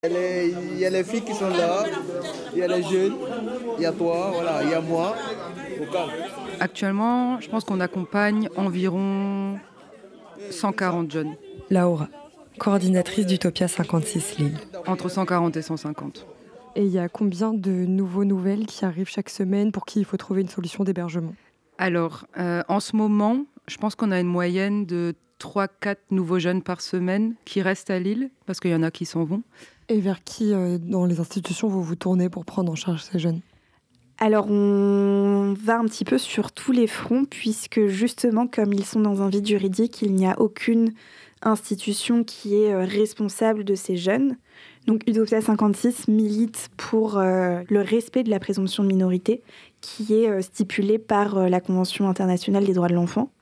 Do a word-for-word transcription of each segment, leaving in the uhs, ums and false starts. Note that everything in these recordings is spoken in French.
Il y, a les, il y a les filles qui sont là, il y a les jeunes, il y a toi, voilà, il y a moi. Au calme. Actuellement, je pense qu'on accompagne environ cent quarante jeunes. Laura, coordinatrice d'Utopia cinquante-six Lille. Entre cent quarante et cent cinquante. Et il y a combien de nouveaux nouvelles qui arrivent chaque semaine pour qui il faut trouver une solution d'hébergement ? Alors, euh, en ce moment, je pense qu'on a une moyenne de trois quatre nouveaux jeunes par semaine qui restent à Lille, parce qu'il y en a qui s'en vont. Et vers qui, euh, dans les institutions, vous vous tournez pour prendre en charge ces jeunes ? Alors, on va un petit peu sur tous les fronts, puisque justement, comme ils sont dans un vide juridique, il n'y a aucune institution qui est responsable de ces jeunes. Donc, Utopia cinquante-six milite pour euh, le respect de la présomption de minorité, qui est euh, stipulée par euh, la Convention internationale des droits de l'enfant.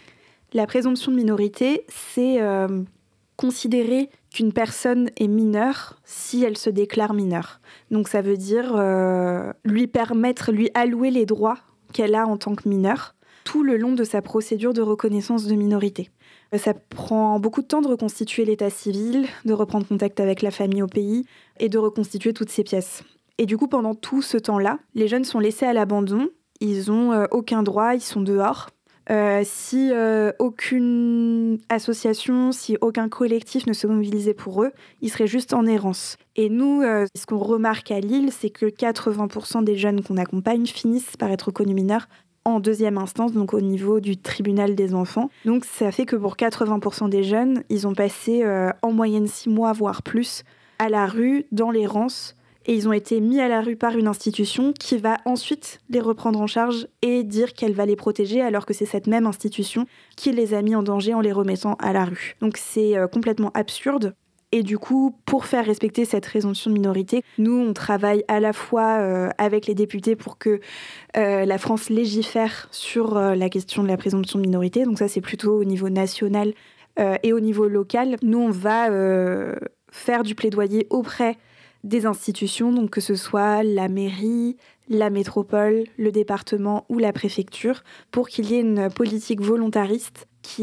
La présomption de minorité, c'est euh, considérer qu'une personne est mineure si elle se déclare mineure. Donc ça veut dire euh, lui permettre, lui allouer les droits qu'elle a en tant que mineure tout le long de sa procédure de reconnaissance de minorité. Ça prend beaucoup de temps de reconstituer l'état civil, de reprendre contact avec la famille au pays et de reconstituer toutes ces pièces. Et du coup, pendant tout ce temps-là, les jeunes sont laissés à l'abandon, ils n'ont euh, aucun droit, ils sont dehors. Euh, si euh, aucune association, si aucun collectif ne se mobilisait pour eux, ils seraient juste en errance. Et nous, euh, ce qu'on remarque à Lille, c'est que quatre-vingts pour cent des jeunes qu'on accompagne finissent par être reconnus mineurs en deuxième instance, donc au niveau du tribunal des enfants. Donc ça fait que pour quatre-vingts pour cent des jeunes, ils ont passé euh, en moyenne six mois, voire plus, à la rue, dans l'errance, et ils ont été mis à la rue par une institution qui va ensuite les reprendre en charge et dire qu'elle va les protéger, alors que c'est cette même institution qui les a mis en danger en les remettant à la rue. Donc c'est euh, complètement absurde. Et du coup, pour faire respecter cette présomption de minorité, nous, on travaille à la fois euh, avec les députés pour que euh, la France légifère sur euh, la question de la présomption de minorité. Donc ça, c'est plutôt au niveau national euh, et au niveau local. Nous, on va euh, faire du plaidoyer auprès des institutions, donc que ce soit la mairie, la métropole, le département ou la préfecture, pour qu'il y ait une politique volontariste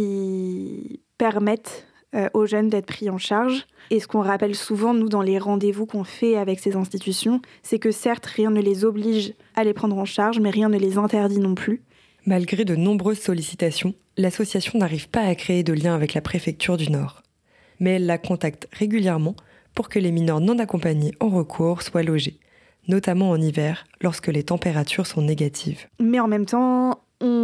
qui permette euh, aux jeunes d'être pris en charge. Et ce qu'on rappelle souvent, nous, dans les rendez-vous qu'on fait avec ces institutions, c'est que certes, rien ne les oblige à les prendre en charge, mais rien ne les interdit non plus. Malgré de nombreuses sollicitations, l'association n'arrive pas à créer de lien avec la préfecture du Nord. Mais elle la contacte régulièrement pour que les mineurs non accompagnés en recours soient logés, notamment en hiver, lorsque les températures sont négatives. Mais en même temps,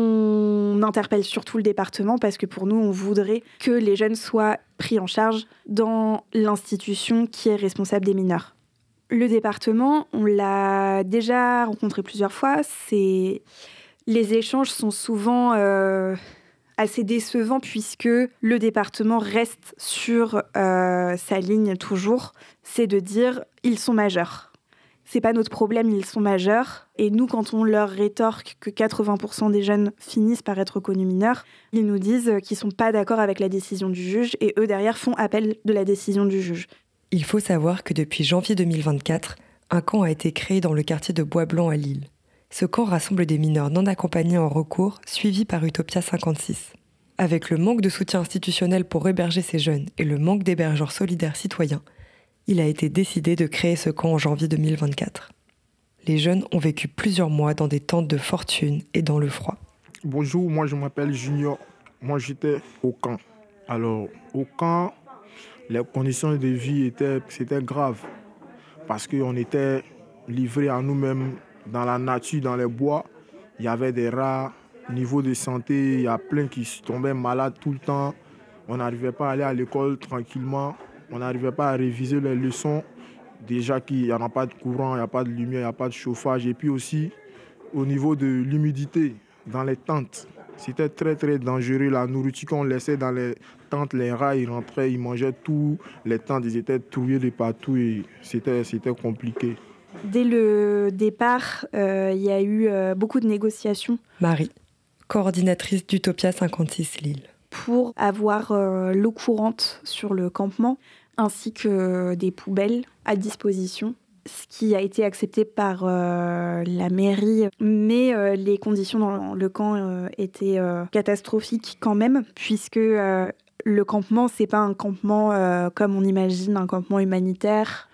on interpelle surtout le département parce que pour nous, on voudrait que les jeunes soient pris en charge dans l'institution qui est responsable des mineurs. Le département, on l'a déjà rencontré plusieurs fois. C'est... Les échanges sont souvent euh, assez décevants puisque le département reste sur euh, sa ligne toujours. C'est de dire « ils sont majeurs ». C'est pas notre problème, ils sont majeurs. Et nous, quand on leur rétorque que quatre-vingts pour cent des jeunes finissent par être reconnus mineurs, ils nous disent qu'ils sont pas d'accord avec la décision du juge et eux, derrière, font appel de la décision du juge. Il faut savoir que depuis janvier deux mille vingt-quatre, un camp a été créé dans le quartier de Bois-Blanc à Lille. Ce camp rassemble des mineurs non accompagnés en recours, suivis par Utopia cinquante-six. Avec le manque de soutien institutionnel pour héberger ces jeunes et le manque d'hébergeurs solidaires citoyens, il a été décidé de créer ce camp en janvier deux mille vingt-quatre. Les jeunes ont vécu plusieurs mois dans des tentes de fortune et dans le froid. Bonjour, moi je m'appelle Junior. Moi j'étais au camp. Alors au camp, les conditions de vie étaient, c'était grave parce qu'on était livrés à nous-mêmes dans la nature, dans les bois. Il y avait des rats, niveau de santé, il y a plein qui tombaient malades tout le temps. On n'arrivait pas à aller à l'école tranquillement. On n'arrivait pas à réviser les leçons. Déjà qu'il n'y en a pas de courant, il n'y a pas de lumière, il n'y a pas de chauffage. Et puis aussi, au niveau de l'humidité dans les tentes, c'était très très dangereux. La nourriture qu'on laissait dans les tentes, les rats, ils rentraient, ils mangeaient tout. Les tentes, ils étaient trouillés de partout et c'était, c'était compliqué. Dès le départ, euh, il y a eu euh, beaucoup de négociations. Marie, coordinatrice d'Utopia cinquante-six Lille. Pour avoir euh, l'eau courante sur le campement, ainsi que des poubelles à disposition, ce qui a été accepté par euh, la mairie. Mais euh, les conditions dans le camp euh, étaient euh, catastrophiques quand même, puisque euh, le campement, c'est pas un campement euh, comme on imagine, un campement humanitaire.